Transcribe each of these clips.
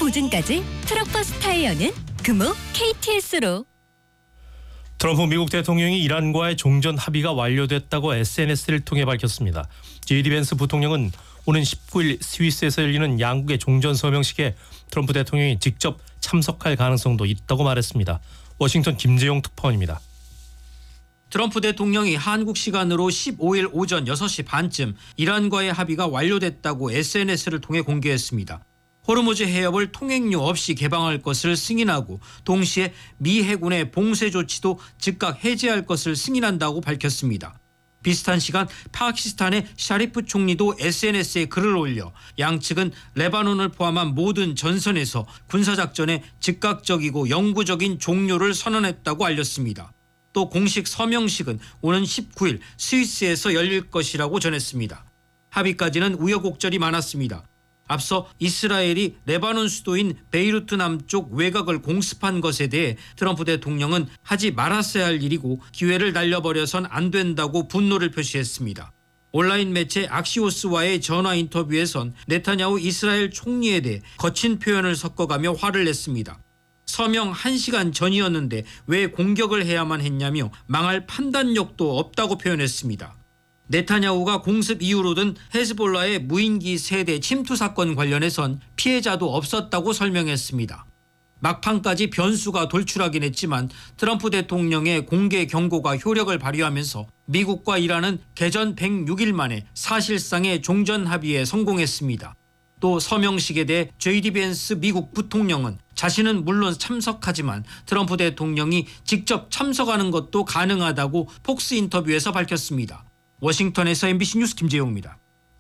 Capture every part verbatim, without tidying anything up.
보증까지 트럭버스 타이어는 금호 케이티에스로. 트럼프 미국 대통령이 이란과의 종전 합의가 완료됐다고 에스엔에스를 통해 밝혔습니다. 제이디 벤스 부통령은 오는 십구 일 스위스에서 열리는 양국의 종전 서명식에 트럼프 대통령이 직접 참석할 가능성도 있다고 말했습니다. 워싱턴 김재용 특파원입니다. 트럼프 대통령이 한국 시간으로 십오 일 오전 여섯 시 반쯤 이란과의 합의가 완료됐다고 에스엔에스를 통해 공개했습니다. 호르무즈 해협을 통행료 없이 개방할 것을 승인하고 동시에 미 해군의 봉쇄 조치도 즉각 해제할 것을 승인한다고 밝혔습니다. 비슷한 시간 파키스탄의 샤리프 총리도 에스엔에스에 글을 올려 양측은 레바논을 포함한 모든 전선에서 군사작전의 즉각적이고 영구적인 종료를 선언했다고 알렸습니다. 또 공식 서명식은 오는 십구 일 스위스에서 열릴 것이라고 전했습니다. 합의까지는 우여곡절이 많았습니다. 앞서 이스라엘이 레바논 수도인 베이루트 남쪽 외곽을 공습한 것에 대해 트럼프 대통령은 하지 말았어야 할 일이고 기회를 날려버려선 안 된다고 분노를 표시했습니다. 온라인 매체 악시오스와의 전화 인터뷰에선 네타냐후 이스라엘 총리에 대해 거친 표현을 섞어가며 화를 냈습니다. 서명 한 시간 전이었는데 왜 공격을 해야만 했냐며 망할 판단력도 없다고 표현했습니다. 네타냐후가 공습 이후로 든 헤즈볼라의 무인기 세대 침투 사건 관련해선 피해자도 없었다고 설명했습니다. 막판까지 변수가 돌출하긴 했지만 트럼프 대통령의 공개 경고가 효력을 발휘하면서 미국과 이란은 개전 백육 일 만에 사실상의 종전 합의에 성공했습니다. 또 서명식에 대해 제이디 벤스 미국 부통령은 자신은 물론 참석하지만 트럼프 대통령이 직접 참석하는 것도 가능하다고 폭스 인터뷰에서 밝혔습니다. 워싱턴에서 엠비씨 뉴스 김재용입니다.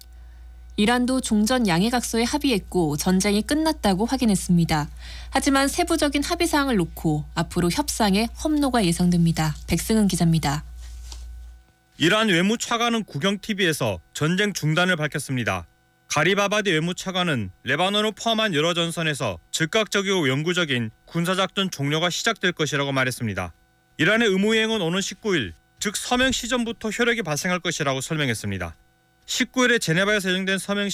이란도 종전 양해각서에 합의했고 전쟁이 끝났다고 확인했습니다. 하지만 세부적인 합의 사항을 놓고 앞으로 협상에 험로가 예상됩니다. 백승은 기자입니다. 이란 외무차관은 국영티비에서 전쟁 중단을 밝혔습니다. 가리바바디 외무차관은 레바논을 포함한 여러 전선에서 즉각적이고 영구적인 군사작전 종료가 시작될 것이라고 말했습니다. 이란의 의무이행은 오는 십구 일, 즉 서명 시점부터 효력이 발생할 것이라고 설명했습니다. 십구 일에 제네바에서 예정된 서명